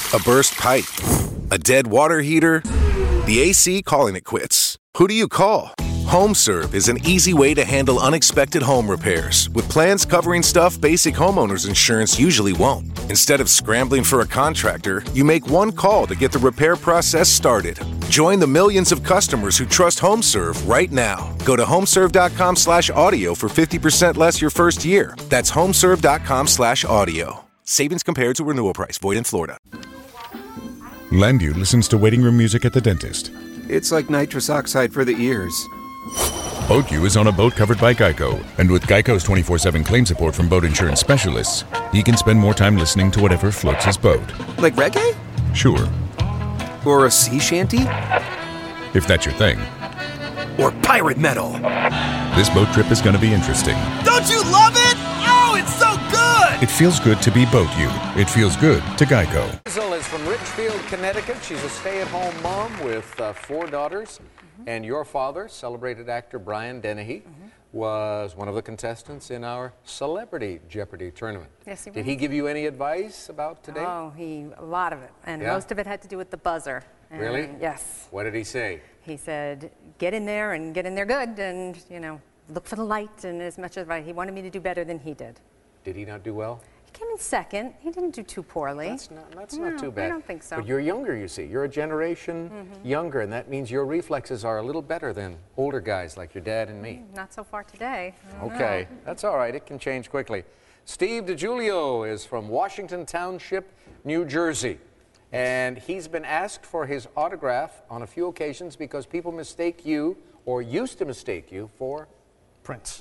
A burst pipe? A dead water heater? The AC calling it quits. Who do you call? HomeServe is an easy way to handle unexpected home repairs with plans covering stuff basic homeowners insurance usually won't. Instead of scrambling for a contractor, you make one call to get the repair process started. Join the millions of customers who trust HomeServe right now. Go to homeserve.com/audio for 50% less your first year. That's homeserve.com/audio. Savings compared to renewal price. Void in Florida. Landu listens to waiting room music at the dentist. It's like nitrous oxide for the ears. BoatU is on a boat covered by Geico, and with Geico's 24/7 claim support from boat insurance specialists, he can spend more time listening to whatever floats his boat. Like reggae? Sure. Or a sea shanty? If that's your thing. Or pirate metal? This boat trip is going to be interesting. Don't you love it? Oh, it's so good! It feels good to be BoatU. It feels good to Geico. Hazel is from Richfield, Connecticut. She's a stay-at-home mom with 4 daughters. And your father, celebrated actor Brian Dennehy, was one of the contestants in our Celebrity Jeopardy tournament. Yes, he was. Did he give you any advice about today? Oh, a lot of it. And Yeah? most of it had to do with the buzzer. And Really? Yes. What did he say? He said, get in there and get in there good and, look for the light. And as much as he wanted me to do better than he did. Did he not do well? He came in second. He didn't do too poorly. That's not too bad. I don't think so. But you're younger, you see. You're a generation younger, and that means your reflexes are a little better than older guys like your dad and me. Not so far today. I don't Okay, know. that's all right. It can change quickly. Steve DiGiulio is from Washington Township, New Jersey. And he's been asked for his autograph on a few occasions because people mistake you, or used to mistake you, for Prince.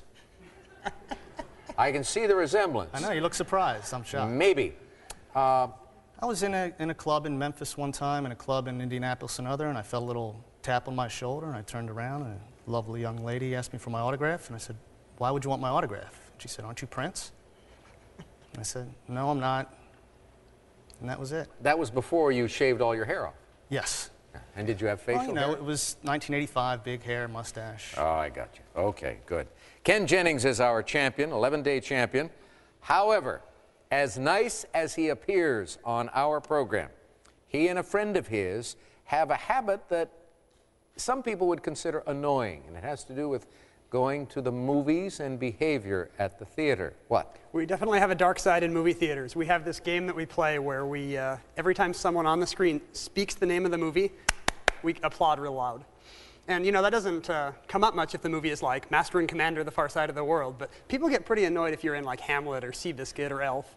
I can see the resemblance. I know, you look surprised. I'm shocked. Maybe. I was in a club in Memphis one time, and a club in Indianapolis another, and I felt a little tap on my shoulder, and I turned around, and a lovely young lady asked me for my autograph, and I said, why would you want my autograph? She said, aren't you Prince? And I said, no, I'm not. And that was it. That was before you shaved all your hair off. Yes. And did you have facial Well, hair? it was 1985, big hair, mustache. Oh, I got you. Okay, good. Ken Jennings is our champion, 11-day champion. However, as nice as he appears on our program, he and a friend of his have a habit that some people would consider annoying, and it has to do with going to the movies and behavior at the theater. What? We definitely have a dark side in movie theaters. We have this game that we play where we, every time someone on the screen speaks the name of the movie, we applaud real loud. And that doesn't come up much if the movie is like Master and Commander, The Far Side of the World, but people get pretty annoyed if you're in like Hamlet or Seabiscuit or Elf.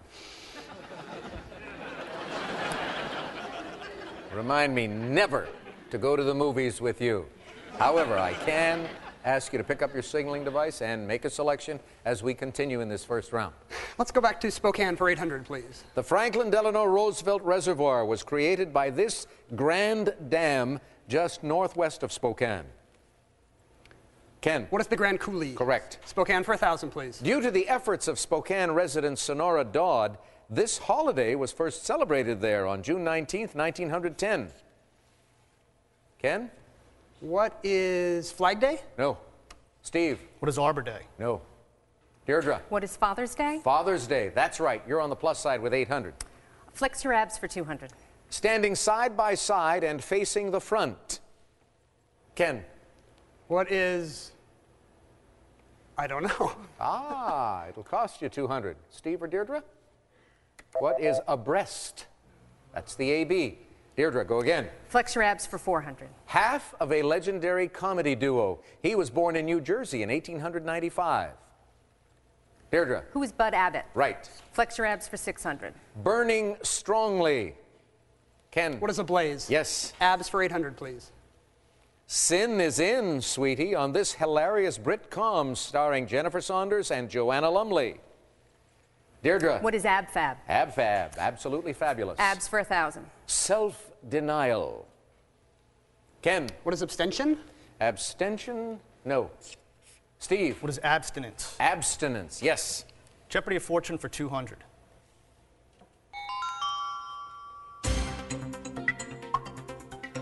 Remind me never to go to the movies with you. However, I can ask you to pick up your signaling device and make a selection as we continue in this first round. Let's go back to Spokane for 800, please. The Franklin Delano Roosevelt Reservoir was created by this grand dam just northwest of Spokane. Ken. What is the Grand Coulee? Correct. Spokane for 1,000, please. Due to the efforts of Spokane resident Sonora Dodd, this holiday was first celebrated there on June 19th, 1910. Ken? What is Flag Day? No. Steve? What is Arbor Day? No. Deirdre? What is Father's Day? Father's Day. That's right. You're on the plus side with 800. Flex your abs for 200. Standing side by side and facing the front. Ken? What is... I don't know. Ah, it'll cost you 200. Steve or Deirdre? What is abreast? That's the AB. Deirdre, go again. Flex your abs for 400. Half of a legendary comedy duo. He was born in New Jersey in 1895. Deirdre. Who is Bud Abbott? Right. Flex your abs for 600. Burning strongly. Ken. What is a blaze? Yes. Abs for 800, please. Sin is in, sweetie, on this hilarious Brit-com starring Jennifer Saunders and Joanna Lumley. Deirdre. What is ab-fab? Ab-fab. Absolutely fabulous. Abs for 1,000. Self-denial. Ken. What is abstention? Abstention? No. Steve. What is abstinence? Abstinence, yes. Jeopardy of Fortune for 200.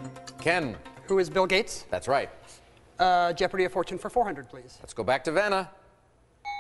Ken. Who is Bill Gates? That's right. Jeopardy of Fortune for 400, please. Let's go back to Vanna.